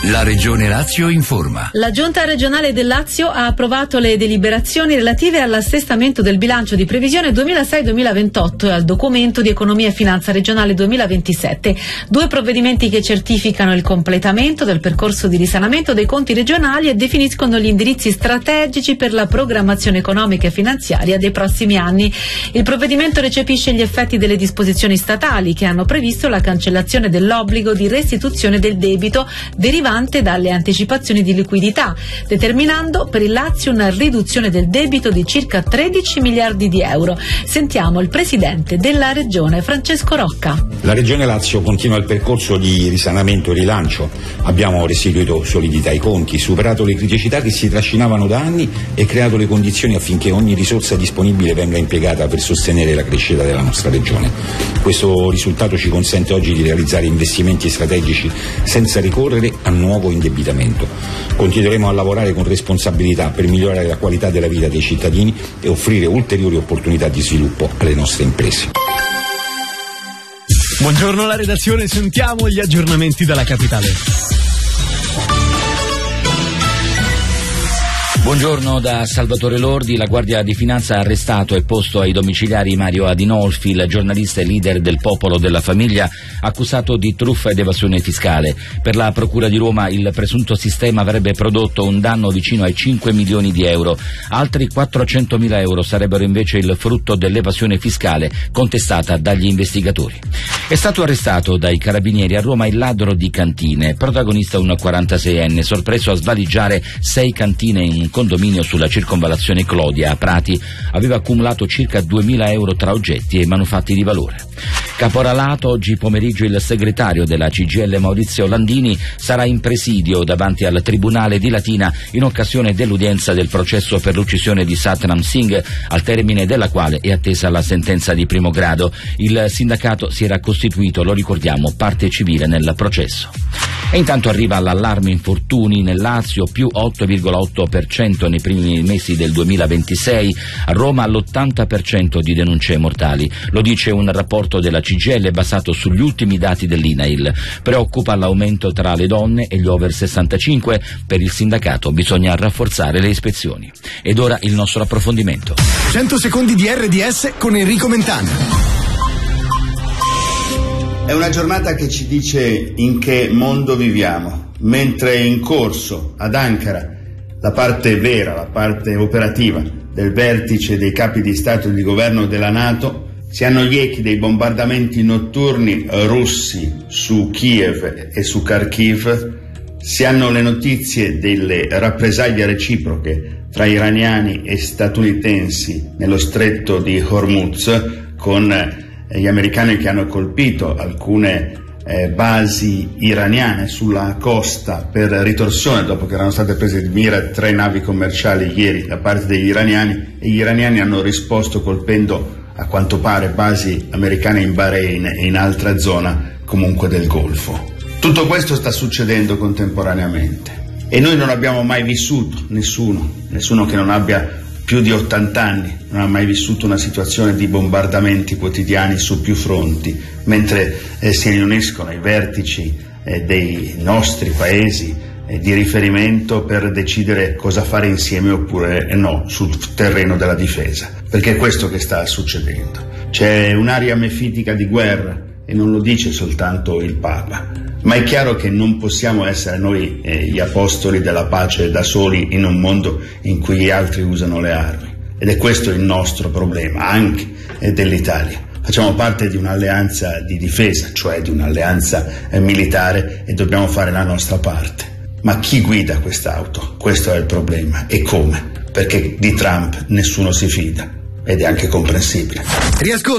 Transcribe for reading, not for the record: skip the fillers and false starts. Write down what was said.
La Regione Lazio informa. La Giunta regionale del Lazio ha approvato le deliberazioni relative all'assestamento del bilancio di previsione 2006-2028 e al documento di economia e finanza regionale 2027. Due provvedimenti che certificano il completamento del percorso di risanamento dei conti regionali e definiscono gli indirizzi strategici per la programmazione economica e finanziaria dei prossimi anni. Il provvedimento recepisce gli effetti delle disposizioni statali che hanno previsto la cancellazione dell'obbligo di restituzione del debito derivante dalle anticipazioni di liquidità, determinando per il Lazio una riduzione del debito di circa 13 miliardi di euro. Sentiamo il presidente della regione, Francesco Rocca. La regione Lazio continua il percorso di risanamento e rilancio. Abbiamo restituito solidità ai conti, superato le criticità che si trascinavano da anni e creato le condizioni affinché ogni risorsa disponibile venga impiegata per sostenere la crescita della nostra regione. Questo risultato ci consente oggi di realizzare investimenti strategici senza ricorrere a nuovo indebitamento. Continueremo a lavorare con responsabilità per migliorare la qualità della vita dei cittadini e offrire ulteriori opportunità di sviluppo alle nostre imprese. Buongiorno alla redazione, sentiamo gli aggiornamenti dalla capitale. Buongiorno da Salvatore Lordi. La Guardia di Finanza ha arrestato e posto ai domiciliari Mario Adinolfi, il giornalista e leader del Popolo della Famiglia, accusato di truffa ed evasione fiscale. Per la Procura di Roma il presunto sistema avrebbe prodotto un danno vicino ai 5 milioni di euro. Altri 400.000 euro sarebbero invece il frutto dell'evasione fiscale contestata dagli investigatori. È stato arrestato dai carabinieri a Roma il ladro di cantine, protagonista un 46enne, sorpreso a svaligiare 6 cantine in un condominio sulla circonvallazione Clodia a Prati. Aveva accumulato circa 2.000 euro tra oggetti e manufatti di valore. Caporalato, oggi pomeriggio il segretario della CGIL Maurizio Landini sarà in presidio davanti al Tribunale di Latina in occasione dell'udienza del processo per l'uccisione di Satnam Singh, al termine della quale è attesa la sentenza di primo grado. Il sindacato si era costituito, lo ricordiamo, parte civile nel processo. E intanto arriva l'allarme infortuni nel Lazio, più 8,8% nei primi mesi del 2026, a Roma l'80% di denunce mortali. Lo dice un rapporto della CGIL basato sugli ultimi dati dell'INAIL. Preoccupa l'aumento tra le donne e gli over 65. Per il sindacato bisogna rafforzare le ispezioni. Ed ora il nostro approfondimento. 100 secondi di RDS con Enrico Mentana. È una giornata che ci dice in che mondo viviamo, mentre è in corso ad Ankara la parte vera, la parte operativa del vertice dei capi di Stato e di governo della NATO, si hanno gli echi dei bombardamenti notturni russi su Kiev e su Kharkiv, si hanno le notizie delle rappresaglie reciproche tra iraniani e statunitensi nello stretto di Hormuz, con gli americani che hanno colpito alcune basi iraniane sulla costa per ritorsione dopo che erano state prese di mira 3 navi commerciali ieri da parte degli iraniani, e gli iraniani hanno risposto colpendo a quanto pare basi americane in Bahrain e in altra zona comunque del Golfo. Tutto questo sta succedendo contemporaneamente e noi non abbiamo mai vissuto, nessuno che non abbia più di 80 anni non ha mai vissuto una situazione di bombardamenti quotidiani su più fronti, mentre si riuniscono i vertici dei nostri paesi di riferimento per decidere cosa fare insieme oppure no sul terreno della difesa, perché è questo che sta succedendo. C'è un'aria mefitica di guerra e non lo dice soltanto il Papa, ma è chiaro che non possiamo essere noi gli apostoli della pace da soli in un mondo in cui gli altri usano le armi, ed è questo il nostro problema anche dell'Italia. Facciamo parte di un'alleanza di difesa, cioè di un'alleanza militare, e dobbiamo fare la nostra parte. Ma chi guida quest'auto? Questo è il problema. E come? Perché di Trump nessuno si fida, ed è anche comprensibile.